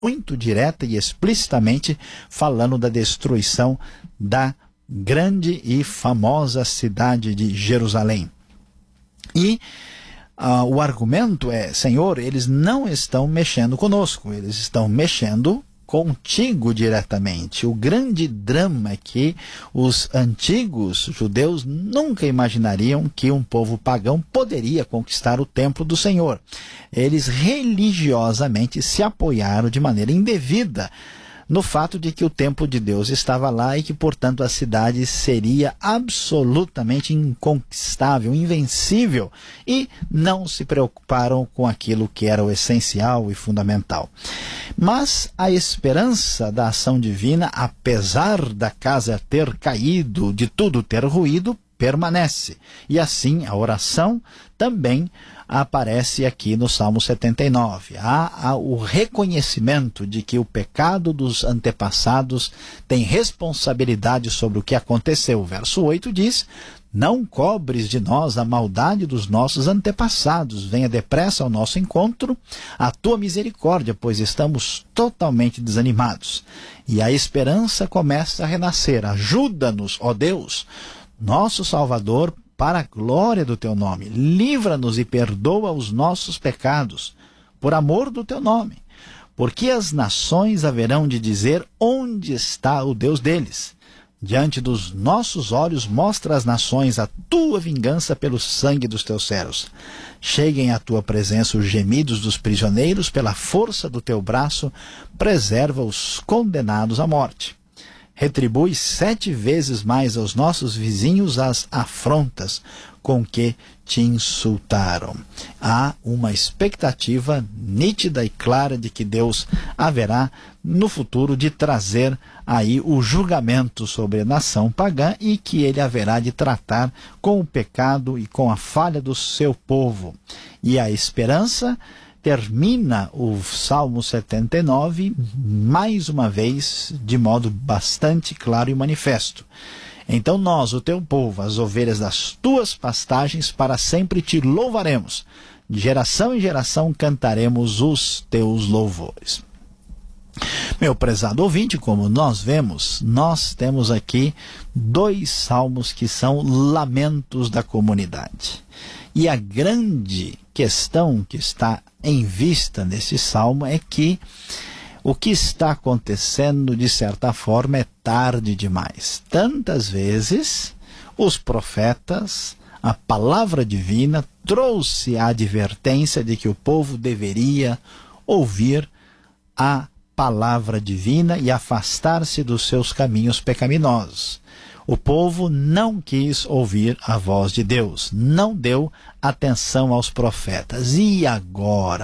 muito direta e explicitamente falando da destruição da grande e famosa cidade de Jerusalém. E o argumento é: Senhor, eles não estão mexendo conosco, eles estão mexendo contigo diretamente. O grande drama é que os antigos judeus nunca imaginariam que um povo pagão poderia conquistar o templo do Senhor. Eles religiosamente se apoiaram de maneira indevida no fato de que o templo de Deus estava lá e que, portanto, a cidade seria absolutamente inconquistável, invencível, e não se preocuparam com aquilo que era o essencial e fundamental. Mas a esperança da ação divina, apesar da casa ter caído, de tudo ter ruído, permanece. E assim a oração também aparece aqui no Salmo 79. Há o reconhecimento de que o pecado dos antepassados tem responsabilidade sobre o que aconteceu. O verso 8 diz: não cobres de nós a maldade dos nossos antepassados, venha depressa ao nosso encontro a tua misericórdia, pois estamos totalmente desanimados. E a esperança começa a renascer. Ajuda-nos, ó Deus, nosso Salvador, para a glória do teu nome. Livra-nos e perdoa os nossos pecados, por amor do teu nome. Porque as nações haverão de dizer: onde está o Deus deles? Diante dos nossos olhos mostra às nações a tua vingança pelo sangue dos teus servos. Cheguem à tua presença os gemidos dos prisioneiros, pela força do teu braço, preserva os condenados à morte. Retribui 7 vezes mais aos nossos vizinhos as afrontas com que te insultaram. Há uma expectativa nítida e clara de que Deus haverá no futuro de trazer aí o julgamento sobre a nação pagã e que ele haverá de tratar com o pecado e com a falha do seu povo. E a esperança termina o Salmo 79, mais uma vez, de modo bastante claro e manifesto. Então nós, o teu povo, as ovelhas das tuas pastagens, para sempre te louvaremos. De geração em geração cantaremos os teus louvores. Meu prezado ouvinte, como nós vemos, nós temos aqui 2 salmos que são lamentos da comunidade. E a grande questão que está em vista nesse salmo é que o que está acontecendo, de certa forma, é tarde demais. Tantas vezes os profetas, a palavra divina, trouxe a advertência de que o povo deveria ouvir a palavra divina e afastar-se dos seus caminhos pecaminosos. O povo não quis ouvir a voz de Deus, não deu atenção aos profetas. E agora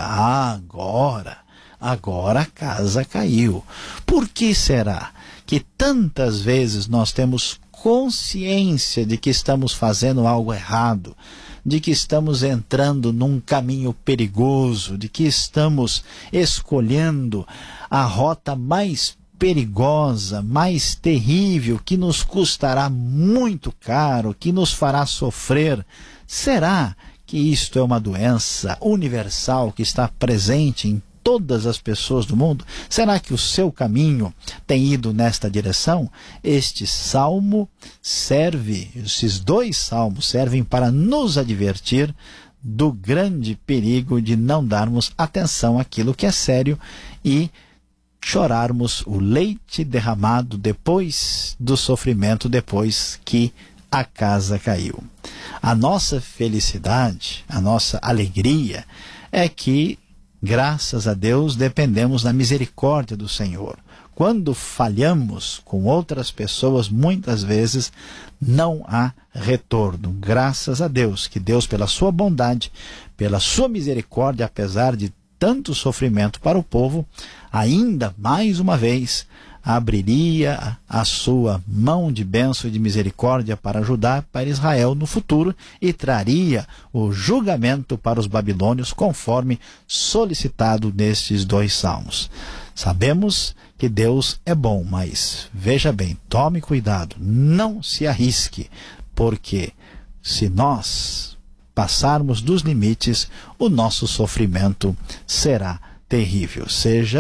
a casa caiu. Por que será que tantas vezes nós temos consciência de que estamos fazendo algo errado, de que estamos entrando num caminho perigoso, de que estamos escolhendo a rota mais perigosa, mais terrível, que nos custará muito caro, que nos fará sofrer? Será que isto é uma doença universal que está presente em todas as pessoas do mundo? Será que o seu caminho tem ido nesta direção? Este salmo serve, esses 2 salmos servem para nos advertir do grande perigo de não darmos atenção àquilo que é sério e chorarmos o leite derramado depois do sofrimento, depois que a casa caiu. A nossa felicidade, a nossa alegria é que, graças a Deus, dependemos da misericórdia do Senhor. Quando falhamos com outras pessoas, muitas vezes não há retorno. Graças a Deus, que Deus, pela sua bondade, pela sua misericórdia, apesar de tanto sofrimento para o povo, ainda mais uma vez abriria a sua mão de bênção e de misericórdia para ajudar para Israel no futuro e traria o julgamento para os babilônios, conforme solicitado nestes 2 salmos. Sabemos que Deus é bom, mas veja bem, tome cuidado, não se arrisque, porque se nós passarmos dos limites, o nosso sofrimento será terrível. Seja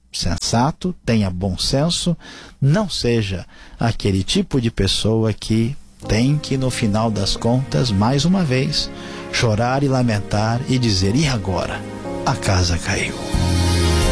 sensato, tenha bom senso, não seja aquele tipo de pessoa que tem que, no final das contas, mais uma vez, chorar e lamentar e dizer: e agora? A casa caiu.